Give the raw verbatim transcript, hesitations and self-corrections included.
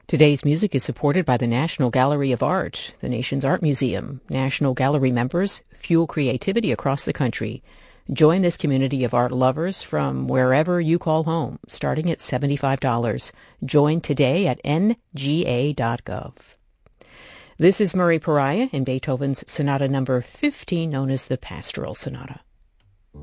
Today's music is supported by the National Gallery of Art, the nation's art museum. National Gallery members fuel creativity across the country. Join this community of art lovers from wherever you call home, starting at seventy-five dollars. Join today at N G A dot gov. This is Murray Pariah in Beethoven's Sonata number fifteen, known as the Pastoral Sonata.